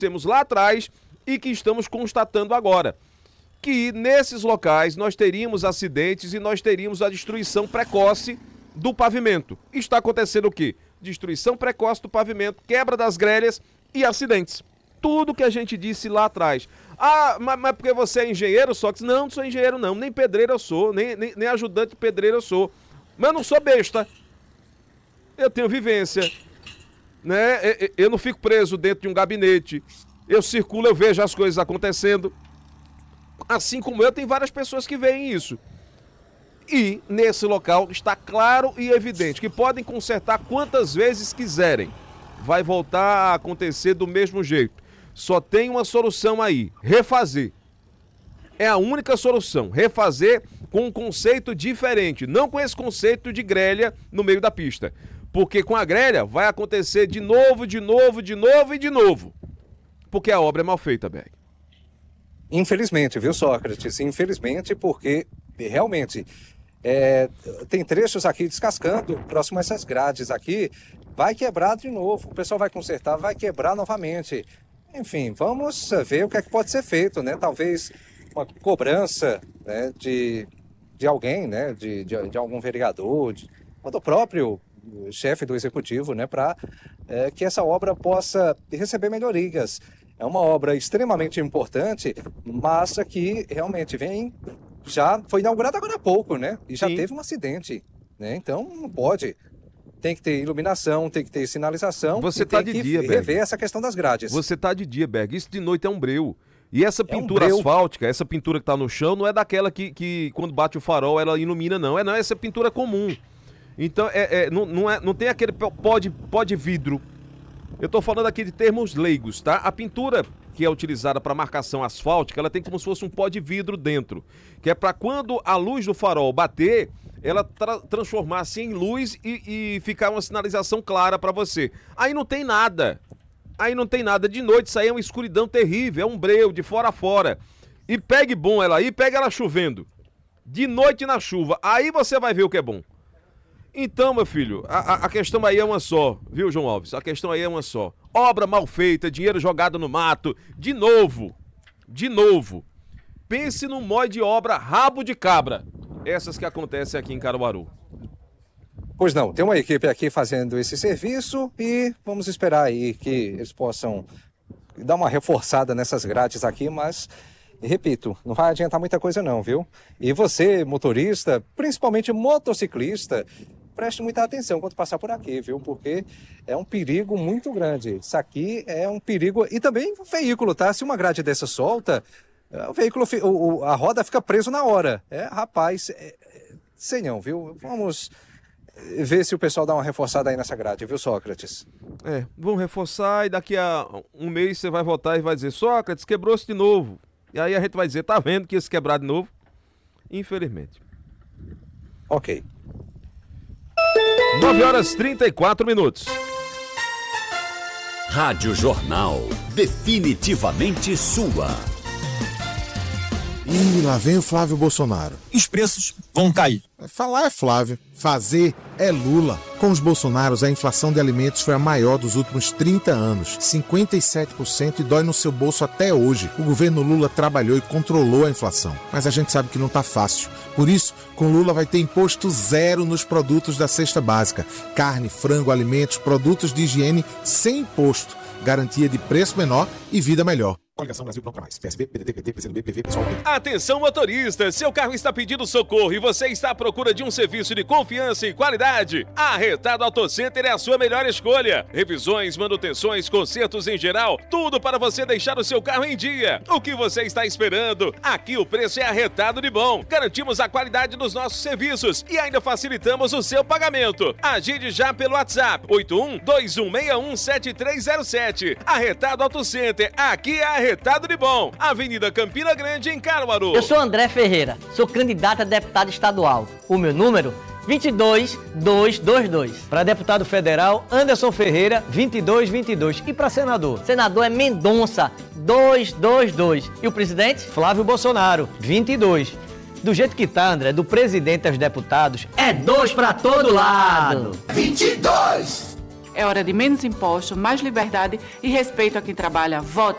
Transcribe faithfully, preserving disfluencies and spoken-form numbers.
temos lá atrás e que estamos constatando agora. Que nesses locais nós teríamos acidentes e nós teríamos a destruição precoce do pavimento. Está acontecendo o quê? Destruição precoce do pavimento, quebra das grelhas e acidentes. Tudo que a gente disse lá atrás. Ah, mas, mas porque você é engenheiro, só que não, não sou engenheiro não, nem pedreiro eu sou, nem, nem, nem ajudante de pedreiro eu sou. Mas eu não sou besta. Eu tenho vivência, né? Eu não fico preso dentro de um gabinete. Eu circulo, eu vejo as coisas acontecendo. Assim como eu, tem várias pessoas que veem isso. E nesse local está claro e evidente que podem consertar quantas vezes quiserem. Vai voltar a acontecer do mesmo jeito. Só tem uma solução aí, refazer. É a única solução, refazer com um conceito diferente, não com esse conceito de grelha no meio da pista. Porque com a grelha vai acontecer de novo, de novo, de novo e de novo. Porque a obra é mal feita, Berg. Infelizmente, viu, Sócrates? Infelizmente, porque realmente é, tem trechos aqui descascando, próximo a essas grades aqui, vai quebrar de novo. O pessoal vai consertar, vai quebrar novamente. Enfim, vamos ver o que é que pode ser feito, né? Talvez uma cobrança, né, de, de alguém, né? De, de, de algum vereador, de, ou do próprio chefe do executivo, né? Para é, que essa obra possa receber melhorias. É uma obra extremamente importante, mas que realmente vem, já foi inaugurada agora há pouco, né? E já Sim. teve um acidente, né? Então não pode. Tem que ter iluminação, tem que ter sinalização. Você tá de dia, Berg. Rever essa questão das grades. Você tá de dia, Berg. Isso de noite é um breu. E essa pintura é um asfáltica, essa pintura que tá no chão, não é daquela que, que quando bate o farol ela ilumina, não. É não, essa pintura comum. Então, é, é, não, não, é, não tem aquele pó de, pó de vidro. Eu tô falando aqui de termos leigos, tá? A pintura que é utilizada para marcação asfáltica, ela tem como se fosse um pó de vidro dentro. Que é para quando a luz do farol bater, ela tra- transformar-se em luz e, e ficar uma sinalização clara para você. Aí não tem nada. Aí não tem nada. De noite isso aí é uma escuridão terrível, é um breu, de fora a fora. E pegue bom ela aí, pega ela chovendo. De noite na chuva. Aí você vai ver o que é bom. Então, meu filho, a, a questão aí é uma só, viu, João Alves? A questão aí é uma só. Obra mal feita, dinheiro jogado no mato. De novo, de novo. Pense num mói de obra rabo de cabra. Essas que acontecem aqui em Caruaru. Pois não, tem uma equipe aqui fazendo esse serviço e vamos esperar aí que eles possam dar uma reforçada nessas grades aqui, mas, repito, não vai adiantar muita coisa não, viu? E você, motorista, principalmente motociclista, preste muita atenção quando passar por aqui, viu? Porque é um perigo muito grande. Isso aqui é um perigo, e também o veículo, tá? Se uma grade dessa solta, o veículo, o, a roda fica preso na hora. É, rapaz, é, é, sei não, viu? Vamos ver se o pessoal dá uma reforçada aí nessa grade, viu, Sócrates? É, vamos reforçar e daqui a um mês você vai voltar e vai dizer, Sócrates, quebrou-se de novo. E aí a gente vai dizer, tá vendo que ia se quebrar de novo? Infelizmente. Ok. nove horas e trinta e quatro minutos. Rádio Jornal, definitivamente sua. Ih, lá vem o Flávio Bolsonaro. Os preços vão cair. Falar é Flávio, fazer é Lula. Com os Bolsonaros, a inflação de alimentos foi a maior dos últimos trinta anos, cinquenta e sete por cento, e dói no seu bolso até hoje. O governo Lula trabalhou e controlou a inflação, mas a gente sabe que não tá fácil. Por isso, com Lula vai ter imposto zero nos produtos da cesta básica. Carne, frango, alimentos, produtos de higiene sem imposto. Garantia de preço menor e vida melhor. Coligação Brasil Pronto Mais. P S B, P D T, P T, P C do B, P V, Pessoal. Atenção, motorista! Seu carro está pedindo socorro e você está à procura de um serviço de confiança e qualidade? A Retado Auto Center é a sua melhor escolha. Revisões, manutenções, consertos em geral, tudo para você deixar o seu carro em dia. O que você está esperando? Aqui o preço é arretado de bom. Garantimos a qualidade dos nossos serviços e ainda facilitamos o seu pagamento. Agende já pelo WhatsApp oito um dois um seis um sete três zero sete. Arretado Auto Center, aqui é arretado de bom. Avenida Campina Grande, em Caruaru. Eu sou André Ferreira, sou candidato a deputado estadual. O meu número, vinte e dois dois dois dois. Para deputado federal, Anderson Ferreira, vinte e dois vinte e dois. E para senador? Senador é Mendonça, dois dois dois. E o presidente? Flávio Bolsonaro, vinte e dois. Do jeito que tá, André, do presidente aos deputados, é dois para todo lado. vinte e dois. É hora de menos imposto, mais liberdade e respeito a quem trabalha. Vote